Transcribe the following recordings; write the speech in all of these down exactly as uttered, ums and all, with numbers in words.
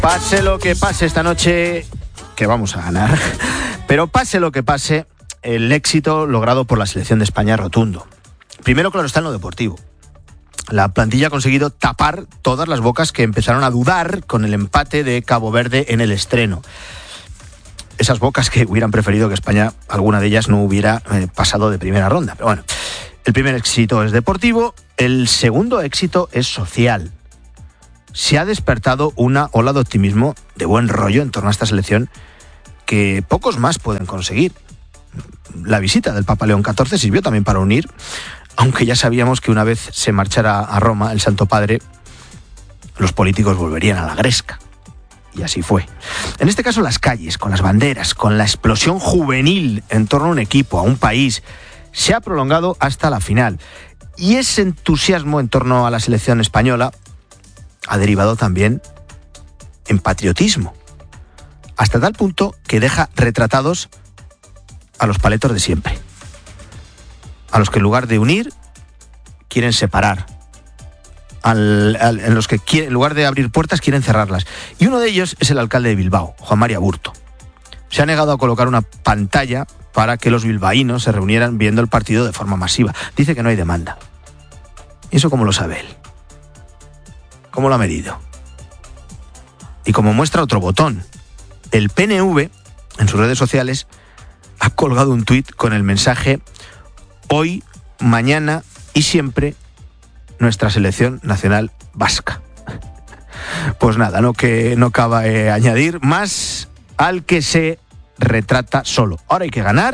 Pase lo que pase esta noche, que vamos a ganar, pero pase lo que pase, el éxito logrado por la selección de España es rotundo. Primero, claro, está en lo deportivo. La plantilla ha conseguido tapar todas las bocas que empezaron a dudar con el empate de Cabo Verde en el estreno. Esas bocas que hubieran preferido que España, alguna de ellas, no hubiera eh, pasado de primera ronda. Pero bueno, el primer éxito es deportivo, el segundo éxito es social. Se ha despertado una ola de optimismo, de buen rollo en torno a esta selección que pocos más pueden conseguir. La visita del Papa León catorce sirvió también para unir, aunque ya sabíamos que una vez se marchara a Roma el Santo Padre, los políticos volverían a la gresca. Y así fue. En este caso, las calles, con las banderas, con la explosión juvenil en torno a un equipo, a un país, se ha prolongado hasta la final. Y ese entusiasmo en torno a la selección española ha derivado también en patriotismo, hasta tal punto que deja retratados a los paletos de siempre, a los que en lugar de unir quieren separar, al, al, en los que quieren, en lugar de abrir puertas quieren cerrarlas. Y uno de ellos es el alcalde de Bilbao, Juan Mari Aburto. Se ha negado a colocar una pantalla para que los bilbaínos se reunieran viendo el partido de forma masiva. Dice que no hay demanda. ¿Y eso cómo lo sabe él? ¿Cómo lo ha medido? Y como muestra otro botón, el P N V, en sus redes sociales, ha colgado un tuit con el mensaje: hoy, mañana y siempre, nuestra selección nacional vasca. Pues nada, no, que, no cabe añadir más al que se retrata solo. Ahora hay que ganar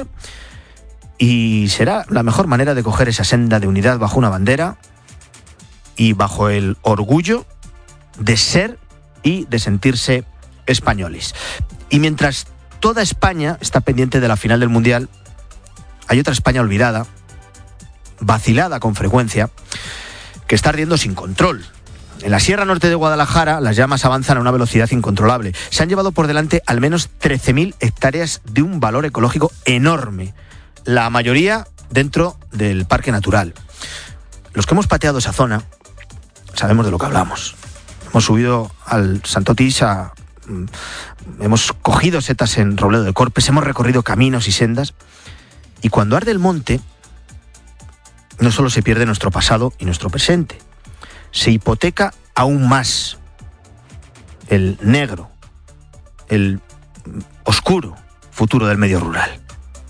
y será la mejor manera de coger esa senda de unidad bajo una bandera y bajo el orgullo de ser y de sentirse españoles. Y mientras toda España está pendiente de la final del Mundial, hay otra España olvidada, vacilada con frecuencia, que está ardiendo sin control. En la Sierra Norte de Guadalajara, las llamas avanzan a una velocidad incontrolable. Se han llevado por delante al menos trece mil hectáreas de un valor ecológico enorme, la mayoría dentro del Parque Natural. Los que hemos pateado esa zona sabemos de lo que hablamos. Hemos subido al Santo Tis, a, hemos cogido setas en Robledo de Corpes, hemos recorrido caminos y sendas, y cuando arde el monte, no solo se pierde nuestro pasado y nuestro presente, se hipoteca aún más el negro, el oscuro futuro del medio rural.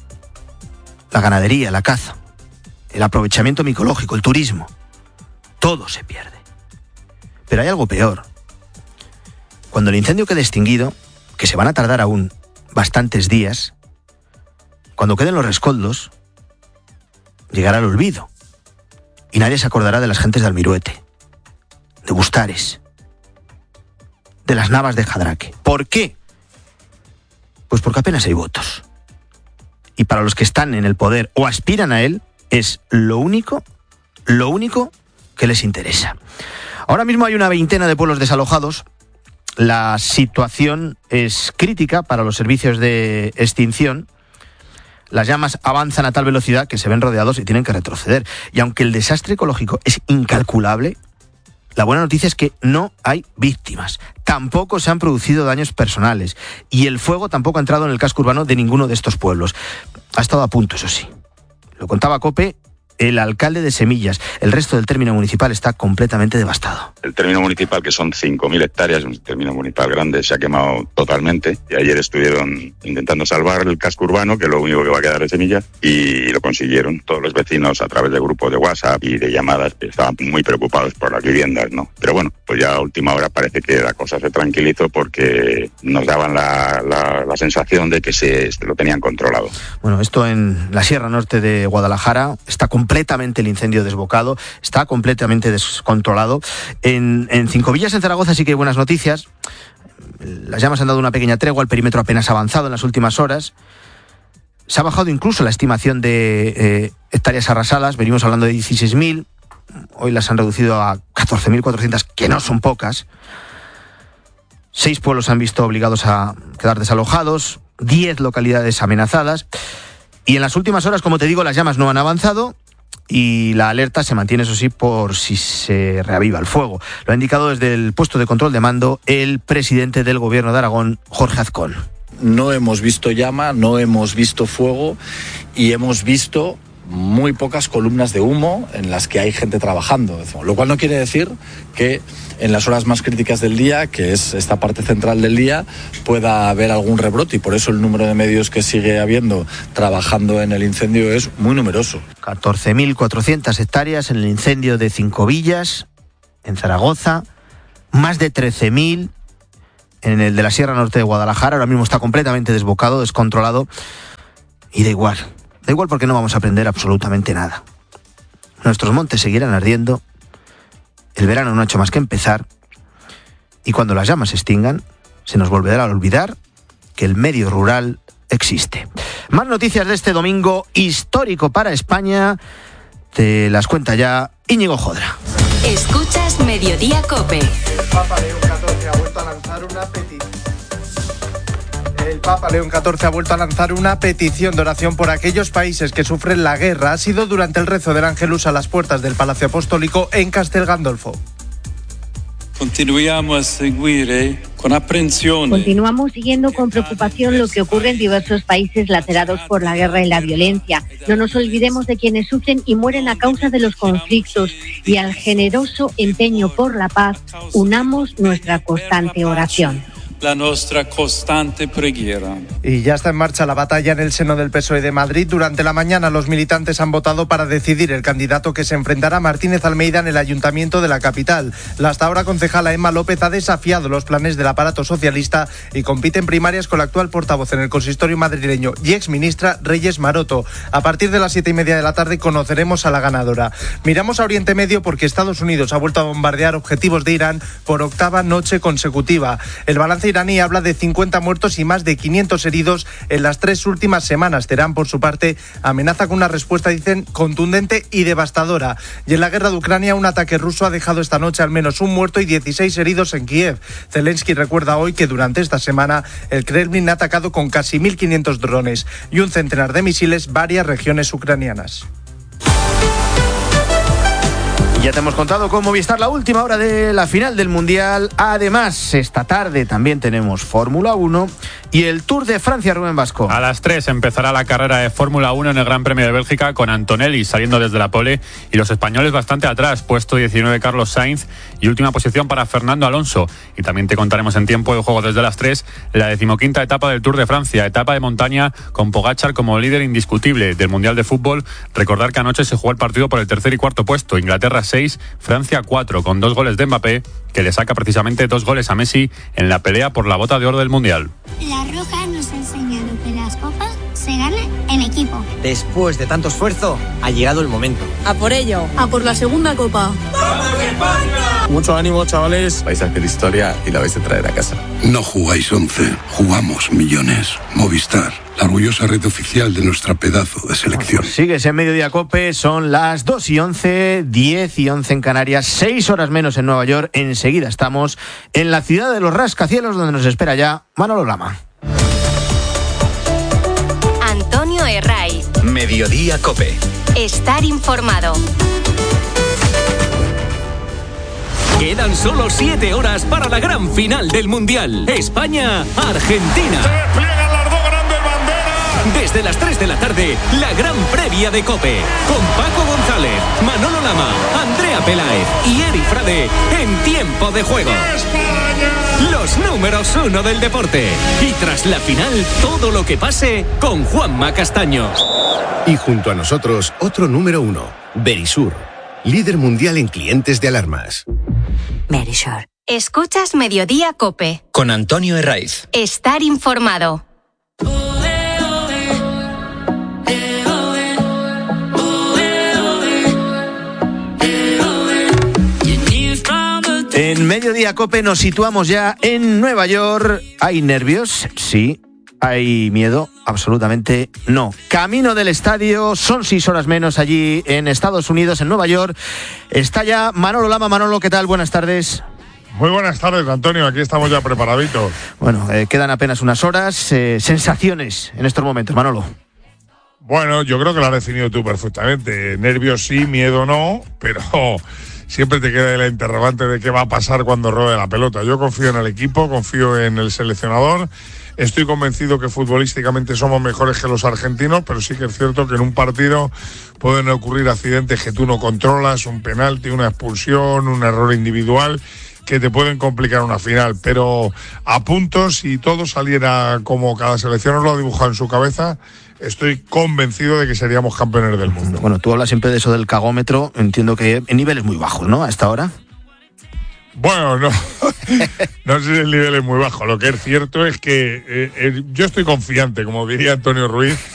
La ganadería, la caza, el aprovechamiento micológico, el turismo, todo se pierde. Pero hay algo peor. Cuando el incendio quede extinguido, que se van a tardar aún bastantes días, cuando queden los rescoldos, llegará el olvido. Y nadie se acordará de las gentes de Almiruete, de Bustares, de las Navas de Jadraque. ¿Por qué? Pues porque apenas hay votos. Y para los que están en el poder o aspiran a él, es lo único, lo único que les interesa. Ahora mismo hay una veintena de pueblos desalojados. La situación es crítica para los servicios de extinción. Las llamas avanzan a tal velocidad que se ven rodeados y tienen que retroceder. Y aunque el desastre ecológico es incalculable, la buena noticia es que no hay víctimas. Tampoco se han producido daños personales. Y el fuego tampoco ha entrado en el casco urbano de ninguno de estos pueblos. Ha estado a punto, eso sí. Lo contaba COPE el alcalde de Semillas. El resto del término municipal está completamente devastado. El término municipal, que son cinco mil hectáreas, un término municipal grande, se ha quemado totalmente. Y ayer estuvieron intentando salvar el casco urbano, que es lo único que va a quedar de Semillas, y lo consiguieron. Todos los vecinos, a través de grupos de WhatsApp y de llamadas, estaban muy preocupados por las viviendas, ¿no? Pero bueno, pues ya a última hora parece que la cosa se tranquilizó, porque nos daban la, la, la sensación de que se, se lo tenían controlado. Bueno, esto en la Sierra Norte de Guadalajara está completamente el incendio desbocado, está completamente descontrolado. En, en Cincovillas, en Zaragoza, sí que hay buenas noticias. Las llamas han dado una pequeña tregua, el perímetro apenas ha avanzado en las últimas horas. Se ha bajado incluso la estimación de eh, hectáreas arrasadas, venimos hablando de dieciséis mil, hoy las han reducido a catorce mil cuatrocientas, que no son pocas. Seis pueblos se han visto obligados a quedar desalojados, diez localidades amenazadas. Y en las últimas horas, como te digo, las llamas no han avanzado y la alerta se mantiene, eso sí, por si se reaviva el fuego. Lo ha indicado desde el puesto de control de mando el presidente del Gobierno de Aragón, Jorge Azcón. No hemos visto llama, no hemos visto fuego y hemos visto muy pocas columnas de humo en las que hay gente trabajando, lo cual no quiere decir que en las horas más críticas del día, que es esta parte central del día, pueda haber algún rebrote, y por eso el número de medios que sigue habiendo trabajando en el incendio es muy numeroso. catorce mil cuatrocientas hectáreas en el incendio de Cinco Villas, en Zaragoza, más de trece mil en el de la Sierra Norte de Guadalajara. Ahora mismo está completamente desbocado, descontrolado, y da igual. Da igual porque no vamos a aprender absolutamente nada. Nuestros montes seguirán ardiendo, el verano no ha hecho más que empezar, y cuando las llamas se extingan, se nos volverá a olvidar que el medio rural existe. Más noticias de este domingo histórico para España, te las cuenta ya Íñigo Jodra. Escuchas Mediodía COPE. El Papa León catorce ha vuelto a lanzar una petición. El Papa León catorce ha vuelto a lanzar una petición de oración por aquellos países que sufren la guerra. Ha sido durante el rezo del Ángelus a las puertas del Palacio Apostólico en Castel Gandolfo. Continuamos a seguir eh, con aprensión. Continuamos siguiendo con preocupación lo que ocurre en diversos países lacerados por la guerra y la violencia. No nos olvidemos de quienes sufren y mueren a causa de los conflictos, y al generoso empeño por la paz unamos nuestra constante oración. La nuestra constante preghiera. Y ya está en marcha la batalla en el seno del P S O E de Madrid. Durante la mañana los militantes han votado para decidir el candidato que se enfrentará a Martínez Almeida en el ayuntamiento de la capital. La hasta ahora concejala Emma López ha desafiado los planes del aparato socialista y compite en primarias con la actual portavoz en el consistorio madrileño y exministra Reyes Maroto. A partir de las siete y media de la tarde conoceremos a la ganadora. Miramos a Oriente Medio porque Estados Unidos ha vuelto a bombardear objetivos de Irán por octava noche consecutiva. El balance iraní habla de cincuenta muertos y más de quinientos heridos en las tres últimas semanas. Teherán, por su parte, amenaza con una respuesta, dicen, contundente y devastadora. Y en la guerra de Ucrania, un ataque ruso ha dejado esta noche al menos un muerto y dieciséis heridos en Kiev. Zelensky recuerda hoy que durante esta semana el Kremlin ha atacado con casi mil quinientos drones y un centenar de misiles varias regiones ucranianas. Ya te hemos contado con Movistar la última hora de la final del Mundial. Además, esta tarde también tenemos Fórmula uno y el Tour de Francia, Rubén Vasco. A las tres empezará la carrera de Fórmula uno en el Gran Premio de Bélgica con Antonelli saliendo desde la pole y los españoles bastante atrás. Puesto diecinueve Carlos Sainz y última posición para Fernando Alonso. Y también te contaremos en tiempo de juego desde las tres la decimoquinta etapa del Tour de Francia, etapa de montaña con Pogačar como líder indiscutible del Mundial de Fútbol. Recordar que anoche se jugó el partido por el tercer y cuarto puesto. Inglaterra seis, Francia cuatro, con dos goles de Mbappé, que le saca precisamente dos goles a Messi en la pelea por la bota de oro del Mundial. La Roja nos ha enseñado que las copas se ganan en equipo. Después de tanto esfuerzo, ha llegado el momento. A por ello, a por la segunda copa. ¡Vamos España! Mucho ánimo, chavales. Vais a hacer historia y la vais a traer a casa. No jugáis once, jugamos millones. Movistar, la orgullosa red oficial de nuestra pedazo de selección. Pues sigues en Mediodía COPE, son las dos y once, diez y once en Canarias, seis horas menos en Nueva York. Enseguida estamos en la ciudad de los rascacielos, donde nos espera ya Manolo Lama. Antonio Herraiz. Mediodía COPE. Estar informado. Quedan solo siete horas para la gran final del Mundial. España-Argentina. Se despliegan las dos grandes banderas. Desde las tres de la tarde, la gran previa de COPE. Con Paco González, Manolo Lama, Andrea Peláez y Eri Frade en tiempo de juego. ¡España! Los números uno del deporte. Y tras la final, todo lo que pase con Juanma Castaño. Y junto a nosotros, otro número uno, Verisur. Líder mundial en clientes de alarmas. Verisur. Escuchas Mediodía COPE. Con Antonio Herraiz. Estar informado. En Mediodía COPE nos situamos ya en Nueva York. ¿Hay nervios? Sí. ¿Hay miedo? Absolutamente no. Camino del estadio, son seis horas menos allí en Estados Unidos, en Nueva York. Está ya Manolo Lama. Manolo, ¿qué tal? Buenas tardes. Muy buenas tardes, Antonio. Aquí estamos ya preparaditos. Bueno, eh, quedan apenas unas horas. Eh, sensaciones en estos momentos, Manolo. Bueno, yo creo que lo has definido tú perfectamente. Nervios sí, miedo no, pero siempre te queda el interrogante de qué va a pasar cuando ruede la pelota. Yo confío en el equipo, confío en el seleccionador. Estoy convencido que futbolísticamente somos mejores que los argentinos, pero sí que es cierto que en un partido pueden ocurrir accidentes que tú no controlas, un penalti, una expulsión, un error individual, que te pueden complicar una final. Pero a puntos, si todo saliera como cada seleccionador lo ha dibujado en su cabeza, estoy convencido de que seríamos campeones del mundo. Bueno, tú hablas siempre de eso del cagómetro, entiendo que en niveles muy bajos, ¿no? Hasta ahora. Bueno, no, no sé si el nivel es muy bajo. Lo que es cierto es que eh, eh, yo estoy confiante, como diría Antonio Ruiz,